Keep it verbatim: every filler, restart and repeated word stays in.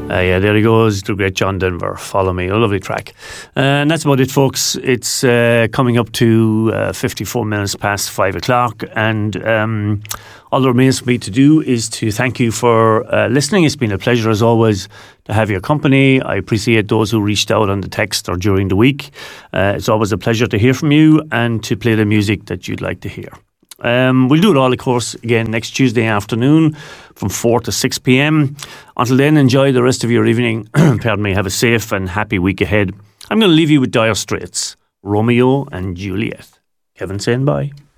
Uh, yeah, there he goes, the great John Denver. Follow Me, a lovely track. Uh, and that's about it, folks. It's uh, coming up to uh, fifty-four minutes past five o'clock. And um, all that remains for me to do is to thank you for uh, listening. It's been a pleasure, as always, to have your company. I appreciate those who reached out on the text or during the week. Uh, it's always a pleasure to hear from you and to play the music that you'd like to hear. Um, we'll do it all, of course, again next Tuesday afternoon from four to six p.m. Until then, enjoy the rest of your evening. Pardon me. Have a safe and happy week ahead. I'm going to leave you with Dire Straits, Romeo and Juliet. Kevin saying bye.